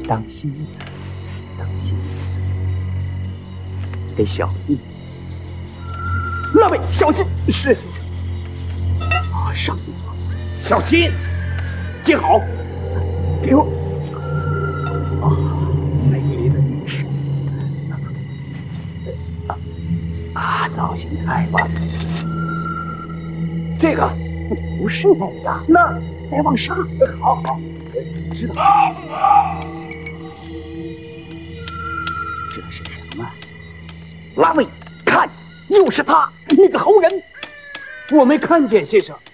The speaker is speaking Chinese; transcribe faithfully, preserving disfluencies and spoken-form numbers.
当心点，当心点，得小心。那位，小心！是先生。啊，上路了，小心，接好，给我。啊，美丽的女士。啊，造型太棒了。这个不是那个，那再往上。好好，知道。这是什么？拉维，看，又是他，那个猴人。我没看见，先生。